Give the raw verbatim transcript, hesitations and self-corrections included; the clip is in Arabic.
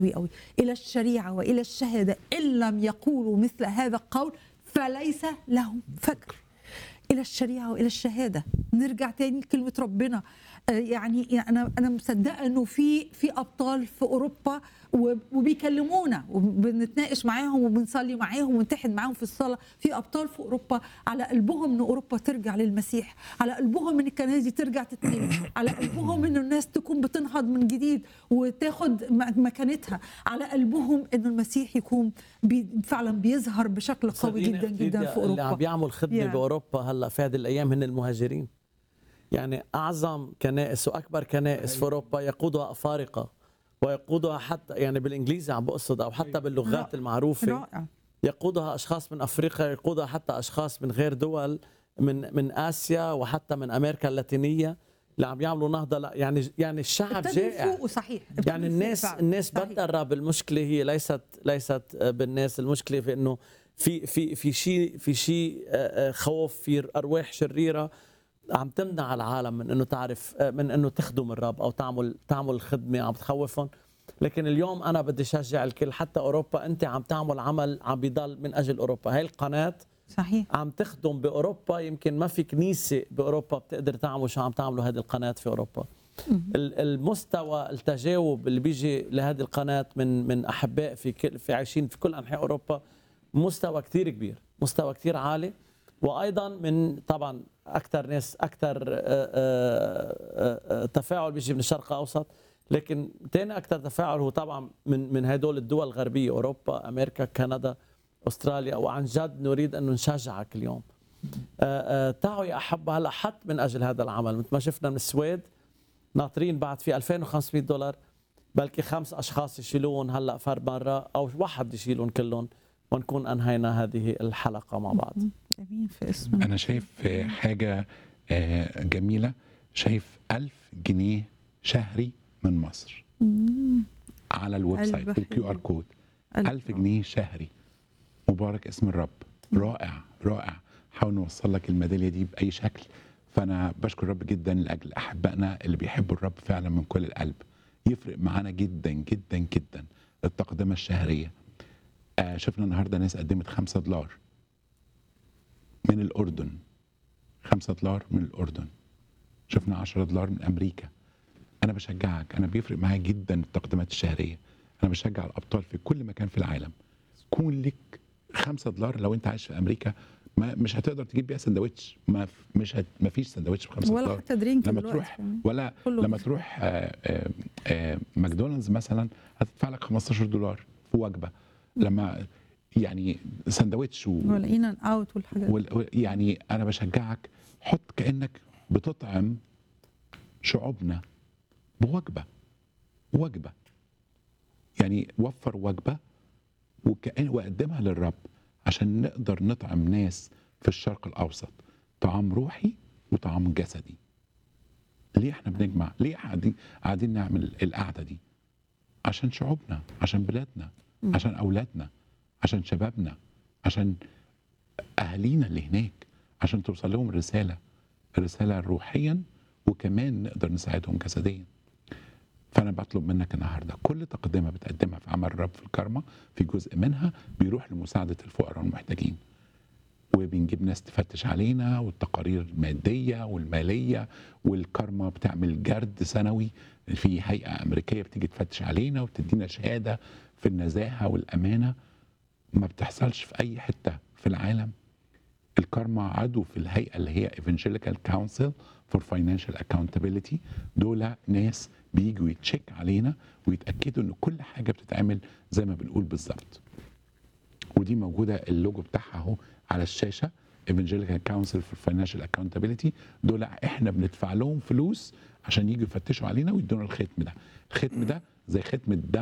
أوي إلى الشريعة وإلى الشهادة إن لم يقولوا مثل هذا القول فليس لهم فكر. إلى الشريعة وإلى الشهادة. نرجع تاني لكلمة ربنا. يعني أنا أنا مصدقة إنه في في أبطال في أوروبا وبيكلمونا وبنتناقش معاهم وبنصلي معاهم ونتحد معاهم في الصلاة. في أبطال في أوروبا على قلبهم إن أوروبا ترجع للمسيح، على قلبهم إن الكنائس دي ترجع تتنمي، على قلبهم إن الناس تكون بتنهض من جديد وتاخد مكانتها، على قلبهم إن المسيح يكون بي فعلا بيظهر بشكل قوي جدا جدا في أوروبا. اللي عم بيعمل خدمة yeah. بأوروبا هلا في هذه الأيام هن المهاجرين. يعني أعظم كنائس وأكبر كنائس في أوروبا يقودها أفارقة ويقودها حتى يعني بالإنجليزي عم بقصد أو حتى باللغات المعروفة رائع. يقودها أشخاص من أفريقيا، يقودها حتى أشخاص من غير دول، من من آسيا وحتى من أمريكا اللاتينية اللي عم يعملوا نهضة. يعني يعني الشعب جائع. صحيح. يعني الناس الناس بدها الرب. المشكلة هي ليست ليست بالناس، المشكلة في إنه في في في شيء في شيء خوف، في أرواح شريرة عم تمنع العالم من انه تعرف من انه تخدم الرب او تعمل تعمل خدمه عم تخوفهم. لكن اليوم انا بدي شجع الكل، حتى اوروبا انت عم تعمل عمل عم بيضل من اجل اوروبا. هاي القناه صحيح عم تخدم باوروبا. يمكن ما في كنيسه باوروبا بتقدر تعمل شو عم تعملوا هذه القناه في اوروبا. المستوى التجاوب اللي بيجي لهذه القناه من من احباء في كل في عايشين في كل انحاء اوروبا مستوى كثير كبير، مستوى كثير عالي. وايضا من طبعا اكثر ناس اكثر تفاعل بيجي من الشرق الاوسط، لكن ثاني اكثر تفاعل هو طبعا من من هدول الدول الغربيه، اوروبا، امريكا، كندا، استراليا. وعن جد نريد ان نشجعك اليوم. تعالوا يا احبه هلا حط من اجل هذا العمل. مثل ما شفنا من السويد ناطرين بعد في ألفين وخمسمئة دولار، بلكي خمس اشخاص يشيلون هلا فرد مره او واحد يشيلون كلهم، ونكون انهينا هذه الحلقه مع بعض. امين في اسم. انا شايف حاجه جميله، شايف ألف جنيه شهري من مصر مم. على الويب سايت بالكيو ار كود. ألف جنيه شهري. مبارك اسم الرب. رائع رائع. حاول نوصل لك الميداليه دي باي شكل. فانا بشكر الرب جدا لاجل احبائنا اللي بيحبوا الرب فعلا من كل القلب. يفرق معانا جدا جدا جدا التقدمه الشهريه. آه شفنا النهارده ناس قدمت خمسة دولار من الأردن، خمسة دولار من الأردن. شفنا عشرة دولار من أمريكا. أنا بشجعك، أنا بيفرق معايا جدا التقديمات الشهرية. أنا بشجع الأبطال في كل مكان في العالم. كون لك خمسة دولار لو أنت عايش في أمريكا، ما مش هتقدر تجيب بيها سندوتش، ما مش هت ما فيش سندوتش بخمسة دولار ولا حتى درينك لما تروح ولا لما تروح آآ آآ ماكدونالدز مثلا هتدفع لك خمستاشر دولار في وجبة. لما يعني سندوتش و... والان ان اوت والحاجات وال... يعني انا بشجعك حط كانك بتطعم شعوبنا بوجبه وجبه. يعني وفر وجبه وكأن وقدمها للرب عشان نقدر نطعم ناس في الشرق الاوسط طعام روحي وطعام جسدي. ليه احنا بنجمع؟ ليه قاعدين قاعدين نعمل القعده دي؟ عشان شعوبنا، عشان بلادنا، عشان اولادنا، عشان شبابنا، عشان أهالينا اللي هناك، عشان توصل لهم الرسالة الرسالة روحيا وكمان نقدر نساعدهم جسديا. فأنا بطلب منك النهاردة كل تقدمة بتقدمها في عمل الرب في الكرمة في جزء منها بيروح لمساعدة الفقراء والمحتاجين. وبنجيب ناس تفتش علينا والتقارير المادية والمالية، والكرمة بتعمل جرد سنوي في هيئة أمريكية بتيجي تفتش علينا وبتدينا شهادة في النزاهة والأمانة. ما بتحصلش في أي حتة في العالم. الكرمة عضو في الهيئة اللي هي Evangelical Council for Financial Accountability. دول ناس بيجوا يتشيك علينا ويتأكدوا إن كل حاجة بتتعمل زي ما بنقول بالظبط. ودي موجودة اللوجو بتاعها اهو على الشاشة. Evangelical Council for Financial Accountability. دول احنا بندفع لهم فلوس عشان يجوا يفتشوا علينا ويدونا الختم ده. الختم ده زي ختم الدم